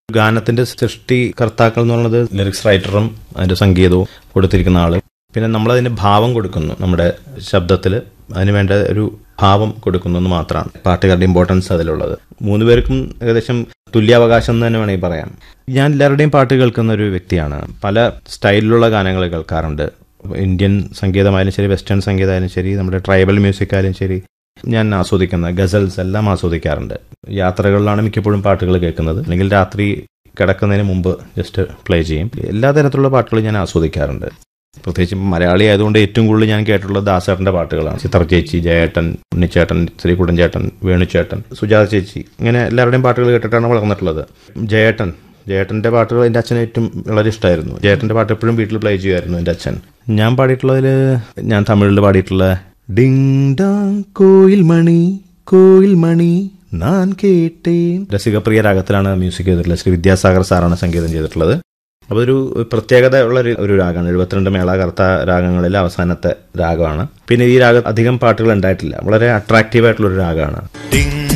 ഗാനത്തിന്റെ സൃഷ്ടികർത്താക്കൾ എന്ന് പറയുന്നത് ലിറിക്സ് റൈറ്ററും അതിന്റെ സംഗീതവും കൊടുത്തിരിക്കുന്ന ആള്. പിന്നെ നമ്മളതിന് ഭാവം കൊടുക്കുന്നു, നമ്മുടെ ശബ്ദത്തിൽ അതിനുവേണ്ട ഒരു ഭാവം കൊടുക്കുന്നു എന്ന് മാത്രമാണ് പാട്ടുകാരുടെ ഇമ്പോർട്ടൻസ് അതിലുള്ളത്. 3 പേർക്കും ഏകദേശം തുല്യാവകാശം എന്ന് തന്നെ വേണമെങ്കിൽ പറയാം. ഞാൻ എല്ലാവരുടെയും പാട്ട് കേൾക്കുന്ന ഒരു വ്യക്തിയാണ്. പല സ്റ്റൈലിലുള്ള ഗാനങ്ങൾ കേൾക്കാറുണ്ട്. ഇന്ത്യൻ സംഗീതമായാലും ശരി, വെസ്റ്റേൺ സംഗീതമായാലും ശരി, നമ്മുടെ ട്രൈബൽ മ്യൂസിക് ആയാലും ശരി, ഞാൻ ആസ്വദിക്കുന്ന ഗസൽസ് എല്ലാം ആസ്വദിക്കാറുണ്ട്. യാത്രകളിലാണ് മിക്കപ്പോഴും പാട്ടുകൾ കേൾക്കുന്നത്, അല്ലെങ്കിൽ രാത്രി കിടക്കുന്നതിന് മുമ്പ് ജസ്റ്റ് പ്ലേ ചെയ്യും. എല്ലാ തരത്തിലുള്ള പാട്ടുകളും ഞാൻ ആസ്വദിക്കാറുണ്ട്. പ്രത്യേകിച്ച് മലയാളി ആയതുകൊണ്ട് ഏറ്റവും കൂടുതൽ ഞാൻ കേട്ടിട്ടുള്ളത് ദാസേട്ടൻ്റെ പാട്ടുകളാണ്. ചിത്ര ചേച്ചി, ജയേട്ടൻ, ഉണ്ണിച്ചേട്ടൻ, ശ്രീകുട്ടൻ ചേട്ടൻ, വേണുചേട്ടൻ, സുജാത ചേച്ചി, ഇങ്ങനെ എല്ലാവരുടെയും പാട്ടുകൾ കേട്ടിട്ടാണ് വളർന്നിട്ടുള്ളത്. ജയേട്ടൻ്റെ പാട്ടുകൾ എൻ്റെ അച്ഛന് ഏറ്റവും വളരെ ഇഷ്ടമായിരുന്നു. ജയേട്ടൻ്റെ പാട്ട് എപ്പോഴും വീട്ടിൽ പ്ലേ ചെയ്യുമായിരുന്നു എൻ്റെ അച്ഛൻ. ഞാൻ പാടിയിട്ടുള്ളതിൽ ഞാൻ തമിഴിൽ പാടിയിട്ടുള്ള ഡിങ് ഡാങ് കോയിൽ മണി ഞാൻ കേട്ടേ, രസികപ്രിയ രാഗത്തിലാണ് മ്യൂസിക് ചെയ്തിട്ടുള്ളത്. ശ്രീ വിദ്യാസാഗർ സാറാണ് സംഗീതം ചെയ്തിട്ടുള്ളത്. അപ്പോൾ ഒരു പ്രത്യേകത ഉള്ള ഒരു രാഗമാണ്. 72 മേളകർത്ത രാഗങ്ങളിൽ അവസാനത്തെ രാഗമാണ്. പിന്നെ ഈ രാഗം അധികം പാട്ടുകൾ ഉണ്ടായിട്ടില്ല. വളരെ അട്രാക്റ്റീവായിട്ടുള്ളൊരു രാഗമാണ്.